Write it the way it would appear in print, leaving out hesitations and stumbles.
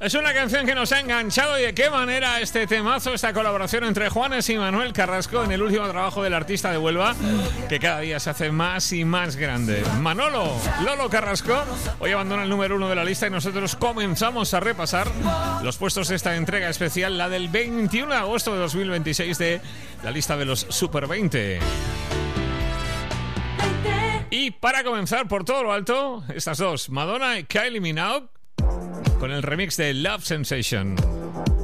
Es una canción que nos ha enganchado y de qué manera este temazo, esta colaboración entre Juanes y Manuel Carrasco en el último trabajo del artista de Huelva, que cada día se hace más y más grande. Lolo Carrasco, hoy abandona el número 1 de la lista y nosotros comenzamos a repasar los puestos de esta entrega especial, la del 21 de agosto de 2026 de la lista de los Super 20. Y para comenzar por todo lo alto, estas dos, Madonna y Kylie Minogue, con el remix de Love Sensation.